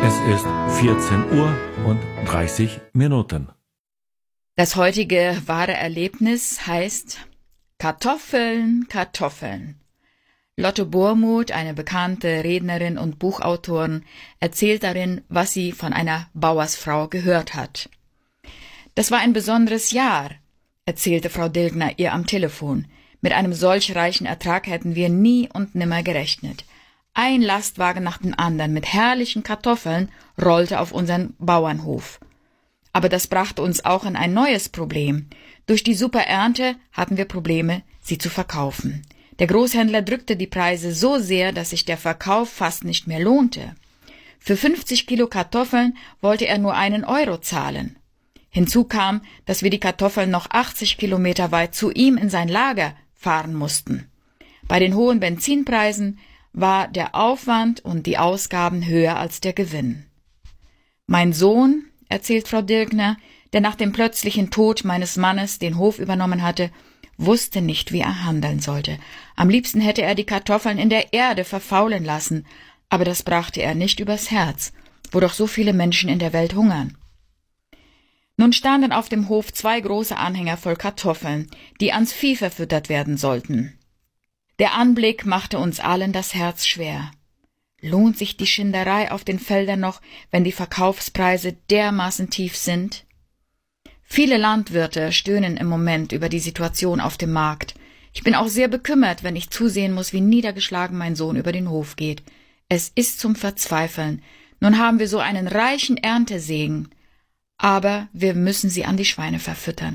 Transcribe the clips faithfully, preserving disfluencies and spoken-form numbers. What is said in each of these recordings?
Es ist vierzehn Uhr und dreißig Minuten. Das heutige wahre Erlebnis heißt Kartoffeln, Kartoffeln. Lotte Bohrmuth, eine bekannte Rednerin und Buchautorin, erzählt darin, was sie von einer Bauersfrau gehört hat. Das war ein besonderes Jahr, erzählte Frau Dilgner ihr am Telefon. Mit einem solch reichen Ertrag hätten wir nie und nimmer gerechnet. Ein Lastwagen nach dem anderen mit herrlichen Kartoffeln rollte auf unseren Bauernhof. Aber das brachte uns auch in ein neues Problem. Durch die super Ernte hatten wir Probleme, sie zu verkaufen. Der Großhändler drückte die Preise so sehr, dass sich der Verkauf fast nicht mehr lohnte. Für fünfzig Kilo Kartoffeln wollte er nur einen Euro zahlen. Hinzu kam, dass wir die Kartoffeln noch achtzig Kilometer weit zu ihm in sein Lager fahren mussten. Bei den hohen Benzinpreisen war der Aufwand und die Ausgaben höher als der Gewinn. Mein Sohn, erzählt Frau Dilgner, der nach dem plötzlichen Tod meines Mannes den Hof übernommen hatte, wusste nicht, wie er handeln sollte. Am liebsten hätte er die Kartoffeln in der Erde verfaulen lassen, aber das brachte er nicht übers Herz, wo doch so viele Menschen in der Welt hungern. Nun standen auf dem Hof zwei große Anhänger voll Kartoffeln, die ans Vieh verfüttert werden sollten. Der Anblick machte uns allen das Herz schwer. Lohnt sich die Schinderei auf den Feldern noch, wenn die Verkaufspreise dermaßen tief sind? Viele Landwirte stöhnen im Moment über die Situation auf dem Markt. Ich bin auch sehr bekümmert, wenn ich zusehen muss, wie niedergeschlagen mein Sohn über den Hof geht. Es ist zum Verzweifeln. Nun haben wir so einen reichen Erntesegen, aber wir müssen sie an die Schweine verfüttern.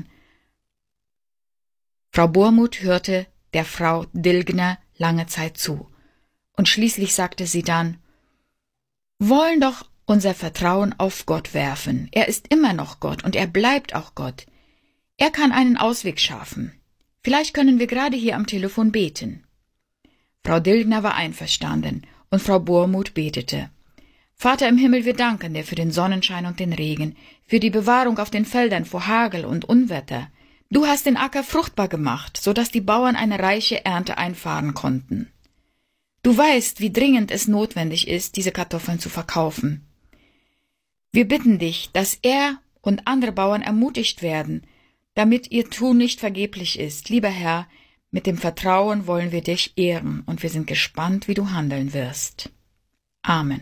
Frau Bohrmuth hörte der Frau Dilgner lange Zeit zu. Und schließlich sagte sie dann, wollen doch unser Vertrauen auf Gott werfen. Er ist immer noch Gott und er bleibt auch Gott. Er kann einen Ausweg schaffen. Vielleicht können wir gerade hier am Telefon beten. Frau Dilgner war einverstanden und Frau Bohrmuth betete. Vater im Himmel, wir danken dir für den Sonnenschein und den Regen, für die Bewahrung auf den Feldern vor Hagel und Unwetter. Du hast den Acker fruchtbar gemacht, so dass die Bauern eine reiche Ernte einfahren konnten. Du weißt, wie dringend es notwendig ist, diese Kartoffeln zu verkaufen. Wir bitten dich, dass er und andere Bauern ermutigt werden, damit ihr Tun nicht vergeblich ist. Lieber Herr, mit dem Vertrauen wollen wir dich ehren und wir sind gespannt, wie du handeln wirst. Amen.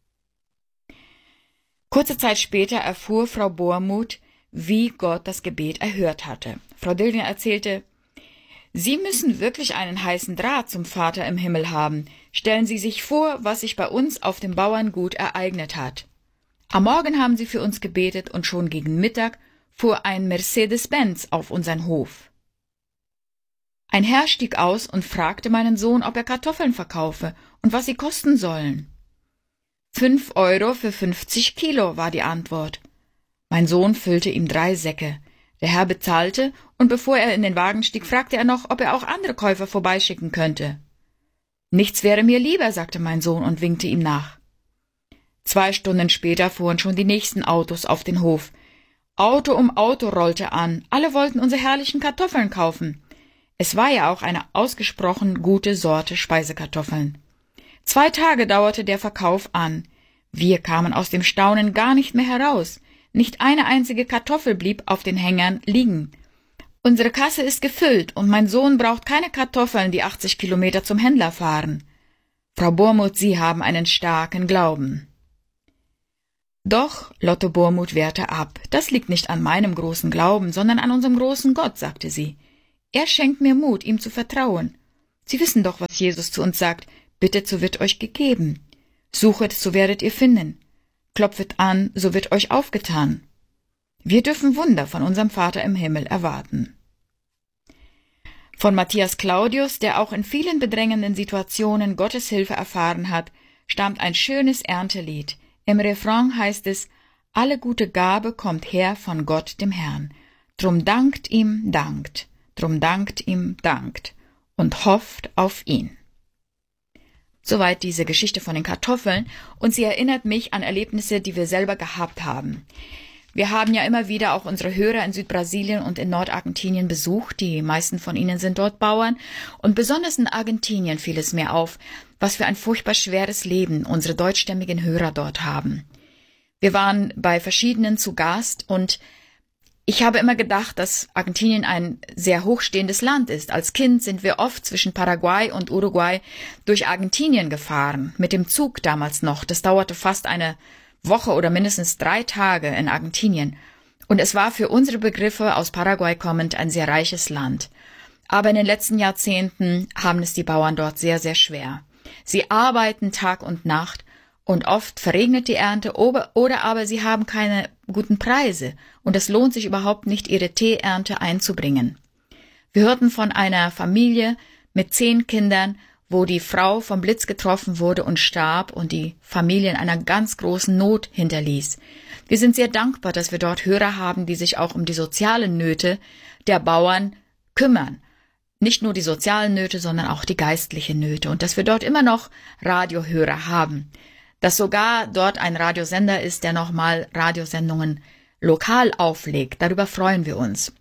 Kurze Zeit später erfuhr Frau Bohrmuth, wie Gott das Gebet erhört hatte. Frau Dilgner erzählte, Sie müssen wirklich einen heißen Draht zum Vater im Himmel haben. Stellen Sie sich vor, was sich bei uns auf dem Bauerngut ereignet hat. Am Morgen haben Sie für uns gebetet und schon gegen Mittag fuhr ein Mercedes-Benz auf unseren Hof. Ein Herr stieg aus und fragte meinen Sohn, ob er Kartoffeln verkaufe und was sie kosten sollen. Fünf Euro für fünfzig Kilo, war die Antwort. Mein Sohn füllte ihm drei Säcke. Der Herr bezahlte, und bevor er in den Wagen stieg, fragte er noch, ob er auch andere Käufer vorbeischicken könnte. Nichts wäre mir lieber, sagte mein Sohn und winkte ihm nach. Zwei Stunden später fuhren schon die nächsten Autos auf den Hof. Auto um Auto rollte an, alle wollten unsere herrlichen Kartoffeln kaufen. Es war ja auch eine ausgesprochen gute Sorte Speisekartoffeln. Zwei Tage dauerte der Verkauf an. Wir kamen aus dem Staunen gar nicht mehr heraus. Nicht eine einzige Kartoffel blieb auf den Hängern liegen. Unsere Kasse ist gefüllt und mein Sohn braucht keine Kartoffeln, die achtzig Kilometer zum Händler fahren. Frau Bohrmuth, Sie haben einen starken Glauben. Doch Lotte Bohrmuth wehrte ab. Das liegt nicht an meinem großen Glauben, sondern an unserem großen Gott, sagte sie. Er schenkt mir Mut, ihm zu vertrauen. Sie wissen doch, was Jesus zu uns sagt. Bittet, so wird euch gegeben. Suchet, so werdet ihr finden. Klopfet an, so wird euch aufgetan. Wir dürfen Wunder von unserem Vater im Himmel erwarten. Von Matthias Claudius, der auch in vielen bedrängenden Situationen Gottes Hilfe erfahren hat, stammt ein schönes Erntelied. Im Refrain heißt es, alle gute Gabe kommt her von Gott dem Herrn. Drum dankt ihm, dankt, drum dankt ihm, dankt und hofft auf ihn. Soweit diese Geschichte von den Kartoffeln, und sie erinnert mich an Erlebnisse, die wir selber gehabt haben. Wir haben ja immer wieder auch unsere Hörer in Südbrasilien und in Nordargentinien besucht. Die meisten von ihnen sind dort Bauern. Und besonders in Argentinien fiel es mir auf, was für ein furchtbar schweres Leben unsere deutschstämmigen Hörer dort haben. Wir waren bei verschiedenen zu Gast und ich habe immer gedacht, dass Argentinien ein sehr hochstehendes Land ist. Als Kind sind wir oft zwischen Paraguay und Uruguay durch Argentinien gefahren, mit dem Zug damals noch. Das dauerte fast eine Woche oder mindestens drei Tage in Argentinien. Und es war für unsere Begriffe aus Paraguay kommend ein sehr reiches Land. Aber in den letzten Jahrzehnten haben es die Bauern dort sehr, sehr schwer. Sie arbeiten Tag und Nacht und oft verregnet die Ernte oder aber sie haben keine guten Preise und es lohnt sich überhaupt nicht, ihre Teeernte einzubringen. Wir hörten von einer Familie mit zehn Kindern, wo die Frau vom Blitz getroffen wurde und starb und die Familie in einer ganz großen Not hinterließ. Wir sind sehr dankbar, dass wir dort Hörer haben, die sich auch um die sozialen Nöte der Bauern kümmern. Nicht nur die sozialen Nöte, sondern auch die geistlichen Nöte und dass wir dort immer noch Radiohörer haben. Dass sogar dort ein Radiosender ist, der nochmal Radiosendungen lokal auflegt. Darüber freuen wir uns.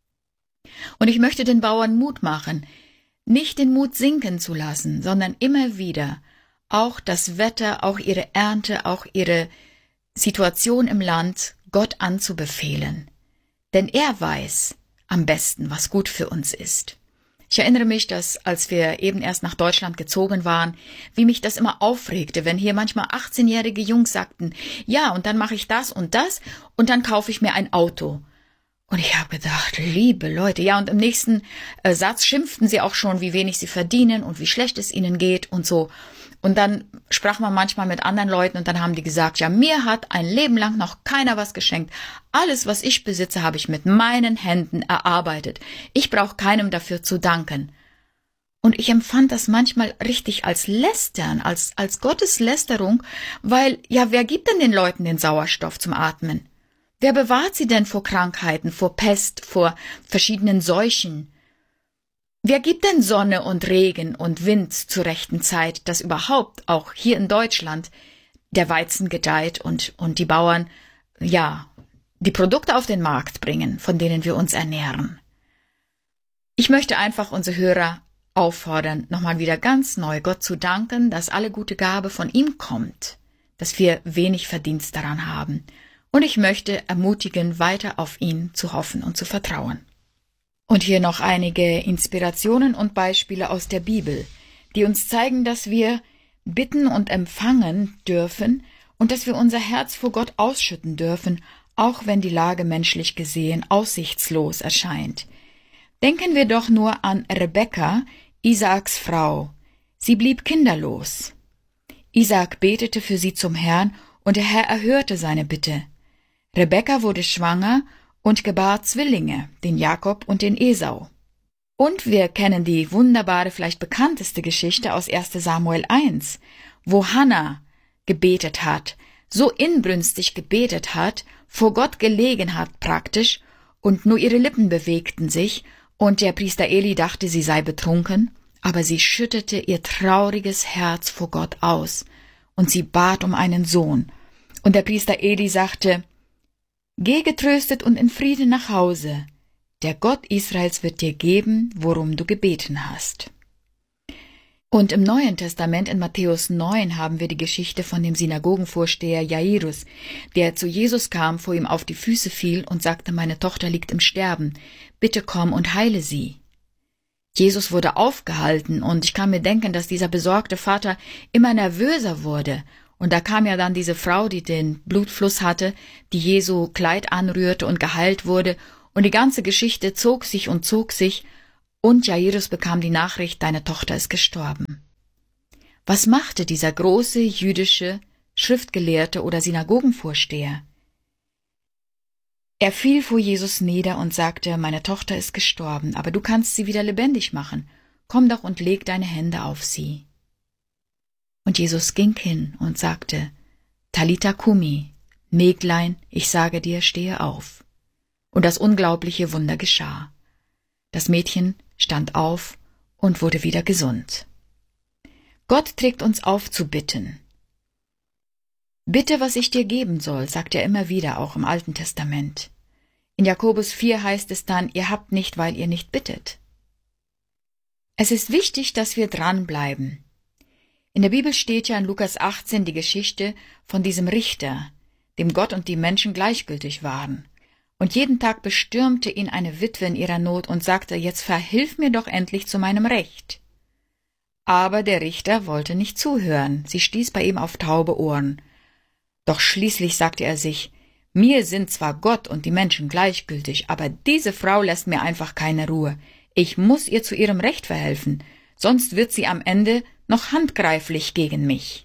Und ich möchte den Bauern Mut machen, nicht den Mut sinken zu lassen, sondern immer wieder auch das Wetter, auch ihre Ernte, auch ihre Situation im Land Gott anzubefehlen. Denn er weiß am besten, was gut für uns ist. Ich erinnere mich, dass als wir eben erst nach Deutschland gezogen waren, wie mich das immer aufregte, wenn hier manchmal achtzehnjährige Jungs sagten, ja, und dann mache ich das und das und dann kaufe ich mir ein Auto. Und ich habe gedacht, liebe Leute, ja, und im nächsten äh, Satz schimpften sie auch schon, wie wenig sie verdienen und wie schlecht es ihnen geht und so. Und dann sprach man manchmal mit anderen Leuten und dann haben die gesagt, ja, mir hat ein Leben lang noch keiner was geschenkt. Alles, was ich besitze, habe ich mit meinen Händen erarbeitet. Ich brauche keinem dafür zu danken. Und ich empfand das manchmal richtig als Lästern, als, als Gotteslästerung, weil, ja, wer gibt denn den Leuten den Sauerstoff zum Atmen? Wer bewahrt sie denn vor Krankheiten, vor Pest, vor verschiedenen Seuchen? Wer gibt denn Sonne und Regen und Wind zur rechten Zeit, dass überhaupt auch hier in Deutschland der Weizen gedeiht und, und die Bauern, ja, die Produkte auf den Markt bringen, von denen wir uns ernähren? Ich möchte einfach unsere Hörer auffordern, nochmal wieder ganz neu Gott zu danken, dass alle gute Gabe von ihm kommt, dass wir wenig Verdienst daran haben. Und ich möchte ermutigen, weiter auf ihn zu hoffen und zu vertrauen. Und hier noch einige Inspirationen und Beispiele aus der Bibel, die uns zeigen, dass wir bitten und empfangen dürfen und dass wir unser Herz vor Gott ausschütten dürfen, auch wenn die Lage menschlich gesehen aussichtslos erscheint. Denken wir doch nur an Rebekka, Isaaks Frau. Sie blieb kinderlos. Isaak betete für sie zum Herrn und der Herr erhörte seine Bitte. Rebekka wurde schwanger und gebar Zwillinge, den Jakob und den Esau. Und wir kennen die wunderbare, vielleicht bekannteste Geschichte aus erster Samuel eins, wo Hannah gebetet hat, so inbrünstig gebetet hat, vor Gott gelegen hat praktisch, und nur ihre Lippen bewegten sich, und der Priester Eli dachte, sie sei betrunken, aber sie schüttete ihr trauriges Herz vor Gott aus, und sie bat um einen Sohn. Und der Priester Eli sagte, Geh getröstet und in Frieden nach Hause. Der Gott Israels wird dir geben, worum du gebeten hast. Und im Neuen Testament in Matthäus neun haben wir die Geschichte von dem Synagogenvorsteher Jairus, der zu Jesus kam, vor ihm auf die Füße fiel und sagte, meine Tochter liegt im Sterben, bitte komm und heile sie. Jesus wurde aufgehalten und ich kann mir denken, dass dieser besorgte Vater immer nervöser wurde. Und da kam ja dann diese Frau, die den Blutfluss hatte, die Jesu Kleid anrührte und geheilt wurde. Und die ganze Geschichte zog sich und zog sich. Und Jairus bekam die Nachricht, deine Tochter ist gestorben. Was machte dieser große jüdische Schriftgelehrte oder Synagogenvorsteher? Er fiel vor Jesus nieder und sagte, meine Tochter ist gestorben, aber du kannst sie wieder lebendig machen. Komm doch und leg deine Hände auf sie. Und Jesus ging hin und sagte, Talita Kumi, Mäglein, ich sage dir, stehe auf. Und das unglaubliche Wunder geschah. Das Mädchen stand auf und wurde wieder gesund. Gott trägt uns auf zu bitten. Bitte, was ich dir geben soll, sagt er immer wieder, auch im Alten Testament. In Jakobus vier heißt es dann, ihr habt nicht, weil ihr nicht bittet. Es ist wichtig, dass wir dranbleiben. In der Bibel steht ja in Lukas achtzehn die Geschichte von diesem Richter, dem Gott und die Menschen gleichgültig waren. Und jeden Tag bestürmte ihn eine Witwe in ihrer Not und sagte, jetzt verhilf mir doch endlich zu meinem Recht. Aber der Richter wollte nicht zuhören, sie stieß bei ihm auf taube Ohren. Doch schließlich sagte er sich, mir sind zwar Gott und die Menschen gleichgültig, aber diese Frau lässt mir einfach keine Ruhe. Ich muss ihr zu ihrem Recht verhelfen, sonst wird sie am Ende noch handgreiflich gegen mich.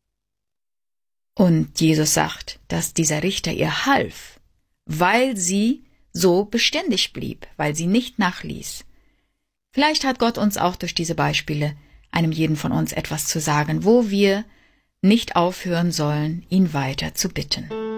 Und Jesus sagt, dass dieser Richter ihr half, weil sie so beständig blieb, weil sie nicht nachließ. Vielleicht hat Gott uns auch durch diese Beispiele, einem jeden von uns, etwas zu sagen, wo wir nicht aufhören sollen, ihn weiter zu bitten.